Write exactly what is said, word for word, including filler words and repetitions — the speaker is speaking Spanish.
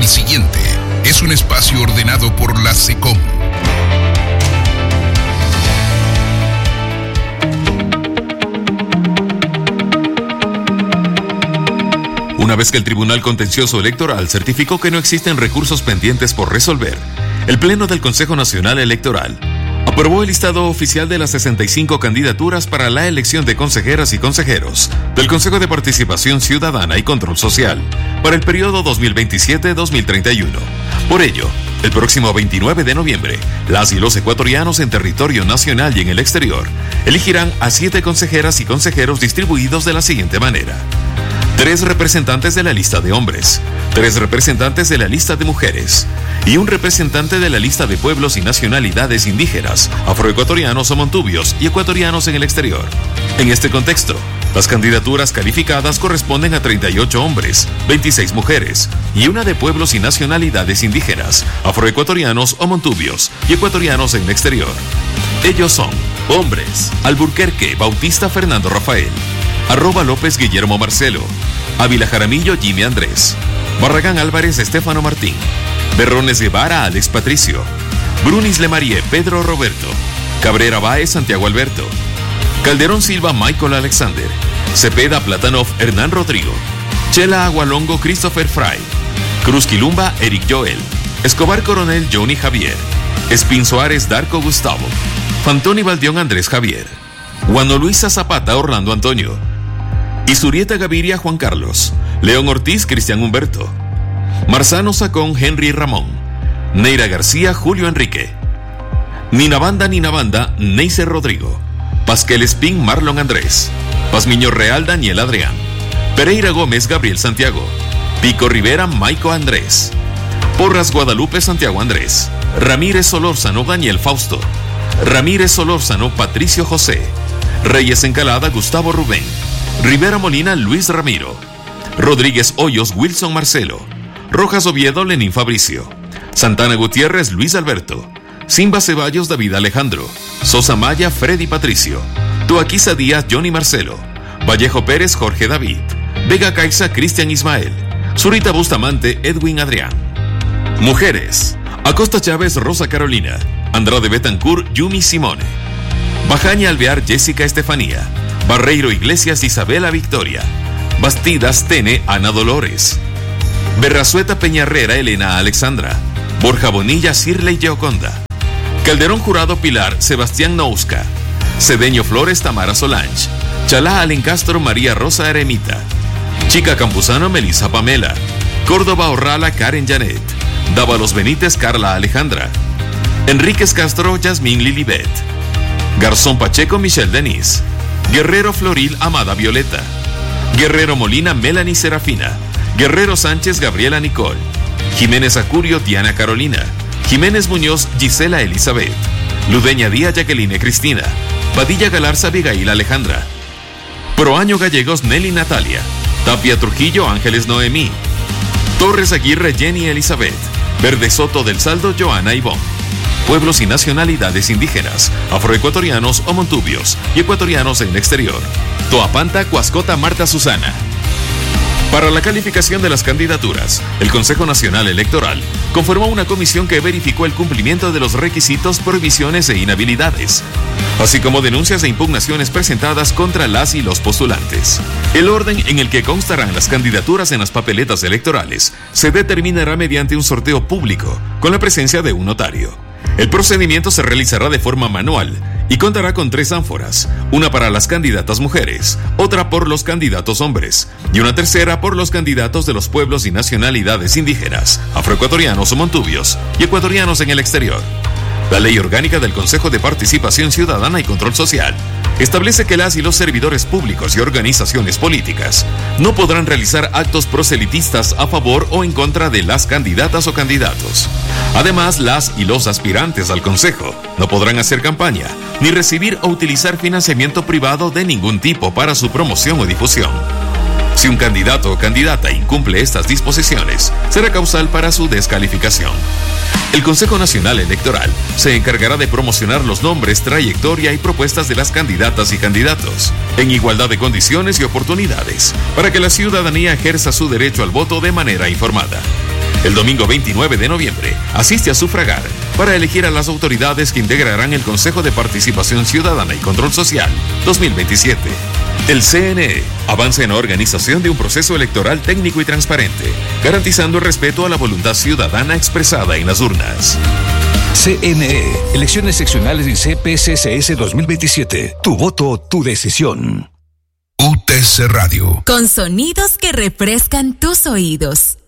El siguiente es un espacio ordenado por la SECOM. Una vez que el Tribunal Contencioso Electoral certificó que no existen recursos pendientes por resolver, el Pleno del Consejo Nacional Electoral aprobó el listado oficial de las sesenta y cinco candidaturas para la elección de consejeras y consejeros del Consejo de Participación Ciudadana y Control Social para el periodo dos mil veintisiete a dos mil treinta y uno. Por ello, el próximo veintinueve de noviembre, las y los ecuatorianos en territorio nacional y en el exterior elegirán a siete consejeras y consejeros distribuidos de la siguiente manera: tres representantes de la lista de hombres, tres representantes de la lista de mujeres y un representante de la lista de pueblos y nacionalidades indígenas, afroecuatorianos o montubios y ecuatorianos en el exterior. En este contexto, las candidaturas calificadas corresponden a treinta y ocho hombres, veintiséis mujeres y una de pueblos y nacionalidades indígenas, afroecuatorianos o montubios y ecuatorianos en el exterior. Ellos son: hombres, Alburquerque Bautista Fernando Rafael, Arroba López Guillermo Marcelo, Ávila Jaramillo Jimmy Andrés, Barragán Álvarez Estefano Martín, Berrones Guevara Alex Patricio, Brunis Lemarie Pedro Roberto, Cabrera Báez Santiago Alberto, Calderón Silva Michael Alexander, Cepeda Platanov Hernán Rodrigo, Chela Agualongo Christopher Fry, Cruz Quilumba Eric Joel, Escobar Coronel Johnny Javier, Espín Suárez Darko Gustavo, Fantoni Valdión Andrés Javier, Juano Luisa Zapata Orlando Antonio, Isurieta Gaviria Juan Carlos, León Ortiz Cristian Humberto, Marzano Sacón Henry Ramón, Neira García Julio Enrique, Ninabanda Ninabanda Neiser Rodrigo, Pasquel Espín Marlon Andrés, Pazmiño Real Daniel Adrián, Pereira Gómez Gabriel Santiago, Pico Rivera Maico Andrés, Porras Guadalupe Santiago Andrés, Ramírez Solórzano Daniel Fausto, Ramírez Solórzano Patricio José, Reyes Encalada Gustavo Rubén, Rivera Molina Luis Ramiro, Rodríguez Hoyos Wilson Marcelo, Rojas Oviedo Lenín Fabricio, Santana Gutiérrez Luis Alberto, Simba Ceballos David Alejandro, Sosa Maya Freddy Patricio, Tuaquiza Díaz Johnny Marcelo, Vallejo Pérez Jorge David, Vega Caiza Cristian Ismael, Zurita Bustamante Edwin Adrián. Mujeres: Acosta Chávez Rosa Carolina, Andrade Betancourt Yumi Simone, Bajaña Alvear Jessica Estefanía, Barreiro Iglesias Isabela Victoria, Bastidas Tene Ana Dolores, Berrazueta Peñarrera Elena Alexandra, Borja Bonilla Cirley Gioconda, Calderón Jurado Pilar Sebastián Nousca, Cedeño Flores Tamara Solange, Chalá Alencastro María Rosa Eremita, Chica Campuzano Melissa Pamela, Córdoba Orrala Karen Janet, Dávalos Benítez Carla Alejandra, Enríquez Castro Yasmín Lilibet, Garzón Pacheco Michelle Denise, Guerrero Floril Amada Violeta, Guerrero Molina Melanie Serafina, Guerrero Sánchez Gabriela Nicole, Jiménez Acurio Diana Carolina, Jiménez Muñoz Gisela Elizabeth, Ludeña Díaz Jacqueline Cristina, Padilla Galarza Abigail Alejandra, Proaño Gallegos Nelly Natalia, Tapia Trujillo Ángeles Noemí, Torres Aguirre Jenny Elizabeth, Verde Soto del Saldo Joana Ivonne. Pueblos y nacionalidades indígenas, afroecuatorianos o montubios y ecuatorianos en el exterior. Toapanta Cuascota Marta Susana. Para la calificación de las candidaturas, el Consejo Nacional Electoral conformó una comisión que verificó el cumplimiento de los requisitos, prohibiciones e inhabilidades, así como denuncias e impugnaciones presentadas contra las y los postulantes. El orden en el que constarán las candidaturas en las papeletas electorales se determinará mediante un sorteo público con la presencia de un notario. El procedimiento se realizará de forma manual y contará con tres ánforas, una para las candidatas mujeres, otra por los candidatos hombres y una tercera por los candidatos de los pueblos y nacionalidades indígenas, afroecuatorianos o montubios y ecuatorianos en el exterior. La Ley Orgánica del Consejo de Participación Ciudadana y Control Social establece que las y los servidores públicos y organizaciones políticas no podrán realizar actos proselitistas a favor o en contra de las candidatas o candidatos. Además, las y los aspirantes al Consejo no podrán hacer campaña ni recibir o utilizar financiamiento privado de ningún tipo para su promoción o difusión. Si un candidato o candidata incumple estas disposiciones, será causal para su descalificación. El Consejo Nacional Electoral se encargará de promocionar los nombres, trayectoria y propuestas de las candidatas y candidatos, en igualdad de condiciones y oportunidades, para que la ciudadanía ejerza su derecho al voto de manera informada. El domingo veintinueve de noviembre, asiste a sufragar para elegir a las autoridades que integrarán el Consejo de Participación Ciudadana y Control Social dos mil veintisiete. El C N E avanza en la organización de un proceso electoral técnico y transparente, garantizando el respeto a la voluntad ciudadana expresada en las urnas. C N E, Elecciones Seccionales y C P C C S dos mil veintisiete. Tu voto, tu decisión. U T C Radio. Con sonidos que refrescan tus oídos.